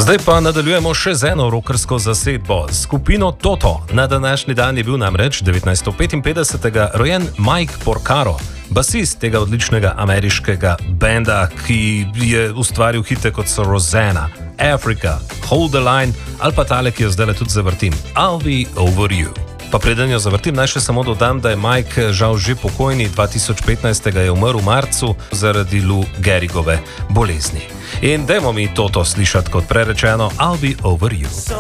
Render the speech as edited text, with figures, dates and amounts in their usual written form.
Zdaj pa nadaljujemo še z eno rockersko zasedbo, skupino Toto. Na današnji dan je bil namreč 1955. rojen Mike Porcaro, basist tega odličnega ameriškega benda, ki je ustvaril hite kot so Rosanna, Africa, Hold the Line ali pa tale, ki jo zdaj tudi zavrtim, I'll Be Over You. Pa preden jo zavrtim, naj še samo dodam, da je Mike žal že pokojni, 2015. je umrl v marcu zaradi Lou Gehrigove bolezni. In dajmo mi Toto slišati kot prerečeno I'll Be Over You.